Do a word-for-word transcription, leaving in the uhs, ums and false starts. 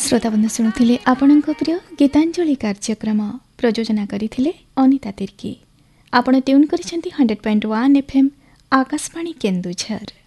श्रोताबंधु शुणुथिले आपणଙ୍କ प्रिय गीतांजलि कार्यक्रम प्रयोजना करिथिले अनिता तिर्की। आपण tune करिसेंती hundred point one FM Akashvani Keonjhar.